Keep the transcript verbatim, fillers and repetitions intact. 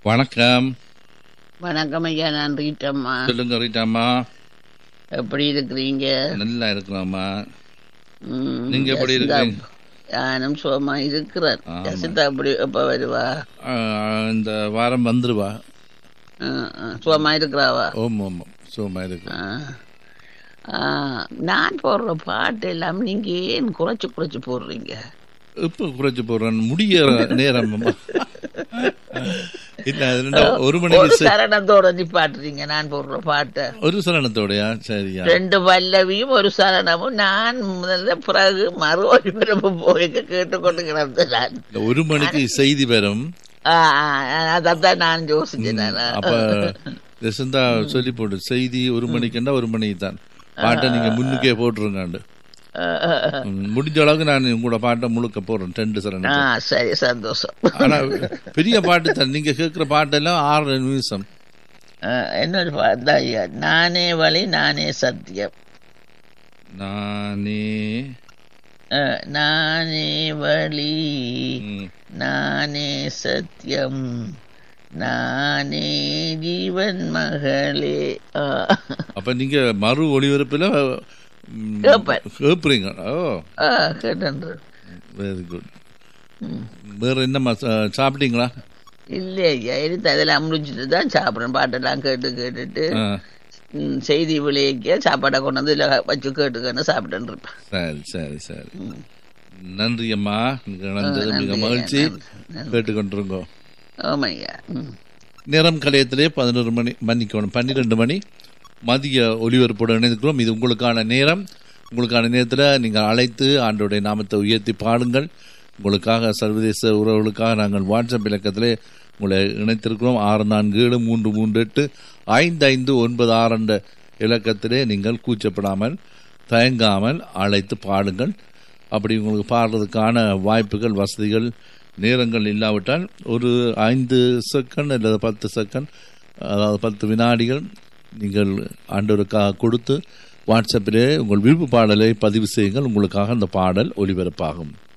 வணக்கம். வணக்கம் ஐயா, நான் ரீட்டம்மா. சொல்லுங்க ரீட்டாம்மா. எப்படி இருக்கிறீங்க? நல்லா இருக்கிறோம்மா. ம், நீங்க எப்படி ஜசிதா இருக்கீங்க? நானும் சுகமா இருக்கிறேன். ஆமா. ஜசிதா எப்படி எப்ப வருவா? ஆ, இந்த வாரம் வந்துருவா. ஆ, ஆ, சுகமா இருக்கிறாவா? ஓம் ஓம் சுகமா இருக்கு. ஆ. ஆ, நான் போடுற பாட்டு எல்லாம் நீங்க ஏன் குறைச்சு குறைச்சு போடுறீங்க? இப்ப குறைச்சு போடுறேன் முடிய நேரம் இல்ல அது ரெண்டா ஒரு மணிக்கு ஒரு செ- சரணத்தோட நிப்பாட்டுறீங்க நான் போடுற பாட்டை. ஒரு சலனத்தோடயா? சரியா? ரெண்டு பல்லவியும் ஒரு சரணமும் நான் முதல்ல பிறகு மறு ஒளிபரப்பு போய் கேட்டுக்கொண்டு கிடந்தேன் நான். இல்ல, ஒரு மணிக்கு செய்தி வரும். ஆ, ஆ, அதான் நான் யோசிச்சேன். நான். அப்ப ஜெசந்தா சொல்லி போடு, செய்தி ஒரு மணிக்குன்னா ஒரு மணிக்கு தான் பாட்டை நீங்க முன்னுக்கே போட்டுருங்காண்டு. ஆ, ஆ, ஆ. ம், முடிஞ்ச அளவுக்கு நான் உங்களோட பாட்டை முழுக்க போடுறேன் ரெண்டு ஆ, சரணத்தை. சரி, சந்தோஷம். ஆனா பெரிய பாட்டு தான், நீங்க கேட்கிற பாட்டெல்லாம் ஆறு நிமிஷம். ஆ, என்னொரு பாட்டு ஐயா, நானே வழி நானே சத்தியம். நானே ஆ, நானே வழி ம், நானே சத்தியம் நானே ஜீவன் மகளே. ஆ. அப்ப நீங்க மறு ஒளிபரப்புல ம், கேட்பேன். கேட்பீங்க. ஓ ஆ, கேட்டேன். Very good. வேற என்னம்மா சா- சாப்பிட்டீங்களா? இல்லை ஐயா, எடுத்து அதெல்லாம் முடிச்சுட்டு தான் சாப்பிட்றேன். பாட்டெல்லாம் கேட்டு கேட்டுட்டு ஆ, ம், செய்தி விளைவிக்க சாப்பாடை கொண்டு வந்து இதில் வச்சு கேட்டுக்கன்னு சாப்பிட்டுன்னு இருப்பேன். சரி சரி சரி. நன்றி அம்மா, நீங்க இணைந்தது மிக நன்றி, மகிழ்ச்சி. நன்றி. கேட்டுக்கொண்டிருங்கோ. ஆமாய்யா. ம். நேரம் கலையத்திலே பதினோரு மணி மன்னிக்கணும் பன்னிரெண்டு மணி மதிய ஒலிபரப்போடு இணைந்திருக்கிறோம். இது உங்களுக்கான நேரம். உங்களுக்கான நேரத்தில் நீங்கள் அழைத்து ஆண்டோடைய நாமத்தை உயர்த்தி பாடுங்கள். உங்களுக்காக சர்வதேச உறவுகளுக்காக நாங்கள் வாட்ஸ்அப் இலக்கத்திலே உங்களை இணைத்திருக்கிறோம். ஆறு நான்கு ஏழு மூன்று மூன்று எட்டு ஐந்து ஐந்து ஒன்பது ஆறு என்ற இலக்கத்திலே நீங்கள் கூச்சப்படாமல் தயங்காமல் அழைத்து பாடுங்கள். அப்படி உங்களுக்கு பாடுறதுக்கான வாய்ப்புகள், வசதிகள், நேரங்கள் இல்லாவிட்டால் ஒரு ஐந்து செகண்ட் அல்லது பத்து செகண்ட், அதாவது பத்து வினாடிகள் நீங்கள் ஆண்டவருக்காக கொடுத்து வாட்ஸ்அப்பிலே உங்கள் விருப்ப பாடலை பதிவு செய்யுங்கள். உங்களுக்காக அந்த பாடல் ஒலிபரப்பாகும்.